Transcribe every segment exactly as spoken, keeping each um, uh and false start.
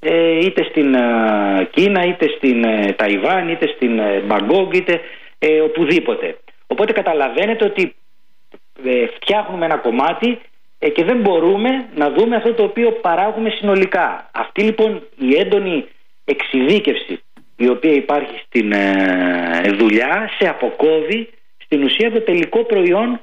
είτε στην Κίνα, είτε στην Ταϊβάν, είτε στην Μπαγκόγκ, είτε ε, οπουδήποτε. Οπότε καταλαβαίνετε ότι ε, φτιάχνουμε ένα κομμάτι ε, και δεν μπορούμε να δούμε αυτό το οποίο παράγουμε συνολικά. Αυτή λοιπόν η έντονη εξειδίκευση η οποία υπάρχει στην ε, δουλειά σε αποκόβει στην ουσία το τελικό προϊόν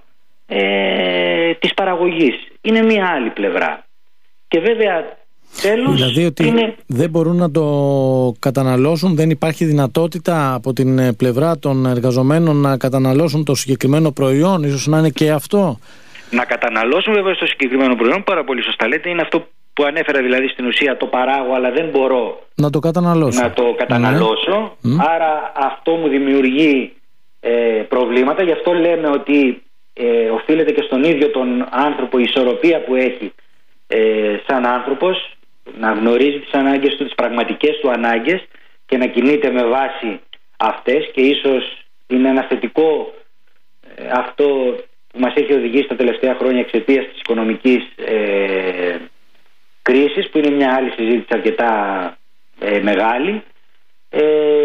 ε, της παραγωγής. Είναι μια άλλη πλευρά. Και βέβαια τέλος, δηλαδή ότι είναι... δεν μπορούν να το καταναλώσουν, δεν υπάρχει δυνατότητα από την πλευρά των εργαζομένων να καταναλώσουν το συγκεκριμένο προϊόν, ίσως να είναι και αυτό. Να καταναλώσουν βέβαια το συγκεκριμένο προϊόν, πάρα πολύ σωστά λέτε, είναι αυτό που ανέφερα, δηλαδή στην ουσία το παράγω αλλά δεν μπορώ να το καταναλώσω. Να το καταναλώσω. Mm. Άρα αυτό μου δημιουργεί ε, προβλήματα, γι' αυτό λέμε ότι ε, οφείλεται και στον ίδιο τον άνθρωπο η ισορροπία που έχει ε, σαν άνθρωπος, να γνωρίζει τις ανάγκες του, τις πραγματικές του ανάγκες και να κινείται με βάση αυτές, και ίσως είναι ένα θετικό ε, αυτό που μας έχει οδηγήσει τα τελευταία χρόνια εξαιτίας της οικονομικής ε, κρίσης, που είναι μια άλλη συζήτηση αρκετά ε, μεγάλη, ε,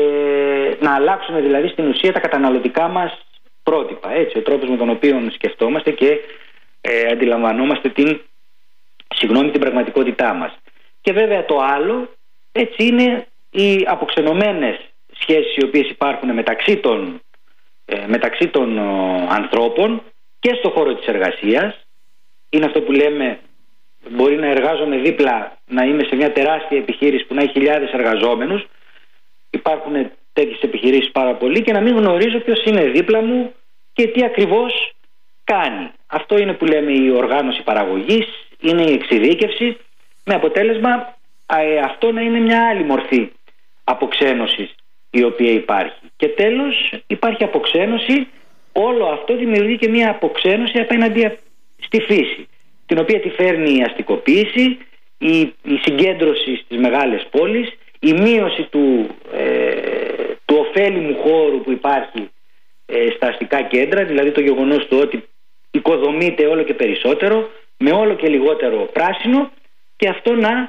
να αλλάξουμε δηλαδή στην ουσία τα καταναλωτικά μας πρότυπα, έτσι, ο τρόπος με τον οποίο σκεφτόμαστε και ε, αντιλαμβανόμαστε την, συγγνώμη, την πραγματικότητά μας. Και βέβαια το άλλο, έτσι, είναι οι αποξενωμένες σχέσεις οι οποίες υπάρχουν μεταξύ των, ε, μεταξύ των ο, ανθρώπων και στον χώρο της εργασίας. Είναι αυτό που λέμε, μπορεί να εργάζομαι δίπλα, να είμαι σε μια τεράστια επιχείρηση που να έχει χιλιάδες εργαζόμενους, υπάρχουν τέτοιες επιχειρήσεις πάρα πολλοί, και να μην γνωρίζω ποιος είναι δίπλα μου και τι ακριβώς κάνει. Αυτό είναι που λέμε η οργάνωση παραγωγής, είναι η εξειδίκευση, με αποτέλεσμα ε, αυτό να είναι μια άλλη μορφή αποξένωσης η οποία υπάρχει. Και τέλος υπάρχει αποξένωση, όλο αυτό δημιουργεί και μια αποξένωση απέναντι στη φύση, την οποία τη φέρνει η αστικοποίηση, η, η συγκέντρωση στις μεγάλες πόλεις, η μείωση του, ε, του ωφέλιμου χώρου που υπάρχει ε, στα αστικά κέντρα, δηλαδή το γεγονός του ότι οικοδομείται όλο και περισσότερο, με όλο και λιγότερο πράσινο, και αυτό να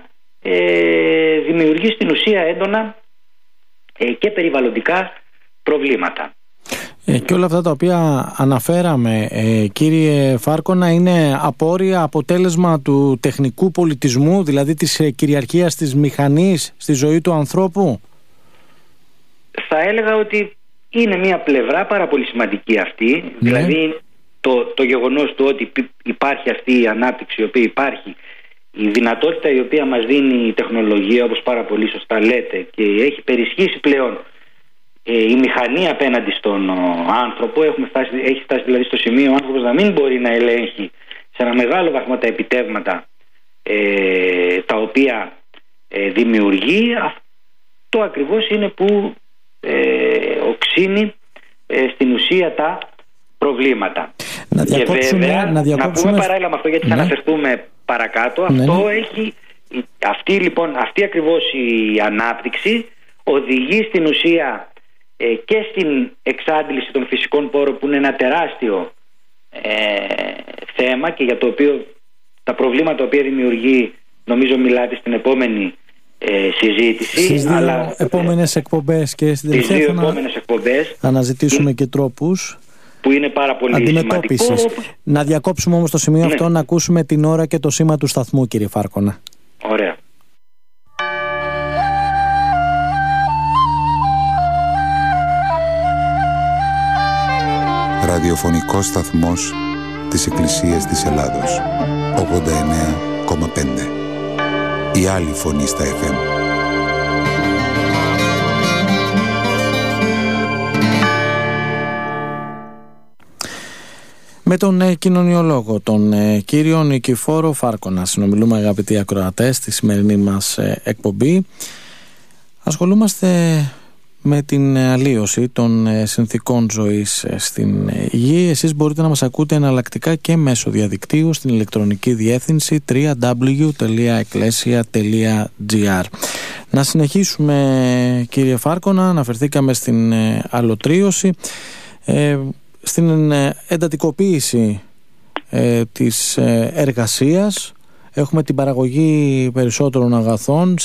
ε, δημιουργεί στην ουσία έντονα ε, και περιβαλλοντικά προβλήματα. Ε, και όλα αυτά τα οποία αναφέραμε, ε, κύριε Φάρκωνα, είναι απόρρια, αποτέλεσμα του τεχνικού πολιτισμού, δηλαδή της ε, κυριαρχίας της μηχανής στη ζωή του ανθρώπου. Θα έλεγα ότι είναι μια πλευρά πάρα πολύ σημαντική αυτή, ναι. Δηλαδή το, το γεγονός του ότι υπάρχει αυτή η ανάπτυξη η οποία υπάρχει, η δυνατότητα η οποία μας δίνει η τεχνολογία, όπως πάρα πολύ σωστά λέτε, και έχει περισχύσει πλέον ε, η μηχανή απέναντι στον ο, άνθρωπο. Έχουμε φτάσει, έχει φτάσει δηλαδή στο σημείο ο άνθρωπος να μην μπορεί να ελέγχει σε ένα μεγάλο βαθμό τα επιτεύγματα ε, τα οποία ε, δημιουργεί. Αυτό ακριβώς είναι που ε, οξύνει ε, στην ουσία τα προβλήματα. Να και βέβαια να, να πούμε παράλληλα με αυτό, γιατί θα ναι. αναφερθούμε παρακάτω, ναι. αυτό έχει, αυτή, λοιπόν, αυτή ακριβώς η ανάπτυξη οδηγεί στην ουσία ε, και στην εξάντληση των φυσικών πόρων, που είναι ένα τεράστιο ε, θέμα και για το οποίο τα προβλήματα τα οποία δημιουργεί, νομίζω μιλάτε στην επόμενη ε, συζήτηση. Στις δύο αλλά, επόμενες εκπομπές και στην στις δύο να επόμενες εκπομπές θα αναζητήσουμε και τρόπους που είναι πάρα πολύ σημαντικό. Να διακόψουμε όμως το σημείο ναι. αυτό, να ακούσουμε την ώρα και το σήμα του σταθμού, κύριε Φάρκωνα. Ωραία. Ραδιοφωνικός σταθμός της Εκκλησίας της Ελλάδος, ογδόντα εννέα κόμμα πέντε. Η άλλη φωνή στα εφ εμ. Με τον ε, κοινωνιολόγο, τον ε, κύριο Νικηφόρο Φάρκωνα, συνομιλούμε, αγαπητοί ακροατές, στη σημερινή μας ε, εκπομπή. Ασχολούμαστε με την αλλίωση των ε, συνθήκων ζωής ε, στην ε, γη. Εσείς μπορείτε να μας ακούτε εναλλακτικά και μέσω διαδικτύου στην ηλεκτρονική διεύθυνση double-u double-u double-u τελεία εκκλέσια τελεία τζι άρ. Να συνεχίσουμε, κύριε Φάρκωνα, αναφερθήκαμε στην ε, αλωτρίωση. Ε, στην εντατικοποίηση ε, της ε, εργασίας, έχουμε την παραγωγή περισσότερων αγαθών